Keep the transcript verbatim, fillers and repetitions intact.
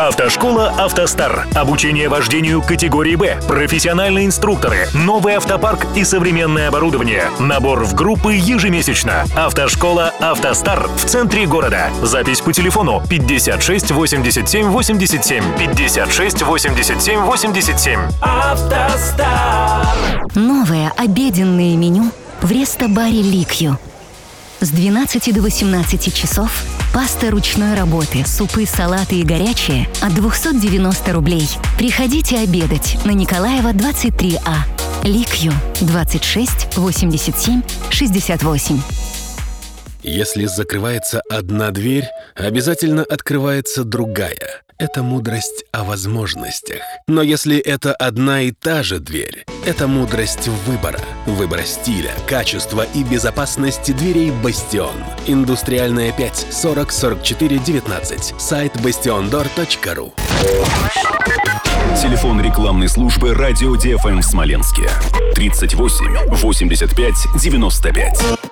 Автошкола «АвтоСтар». Обучение вождению категории «Б». Профессиональные инструкторы. Новый автопарк и современное оборудование. Набор в группы ежемесячно. Автошкола «АвтоСтар» в центре города. Запись по телефону пятьдесят шесть восемьдесят семь восемьдесят семь. пятьдесят шесть восемьдесят семь восемьдесят семь. «АвтоСтар». Новое обеденное меню в рестобаре «Ликью». С двенадцати до восемнадцати часов паста ручной работы, супы, салаты и горячие от двести девяносто рублей. Приходите обедать на Николаева, двадцать три А. Ликью, двадцать шесть восемьдесят семь шестьдесят восемь. Если закрывается одна дверь, обязательно открывается другая. Это мудрость о возможностях. Но если это одна и та же дверь, это мудрость выбора. Выбора стиля, качества и безопасности дверей «Бастион». Индустриальная пять, сорок сорок четыре девятнадцать. Сайт бастиондор точка ру. Телефон рекламной службы «Радио ди эф эм» в Смоленске. тридцать восемь восемьдесят пять девяносто пять.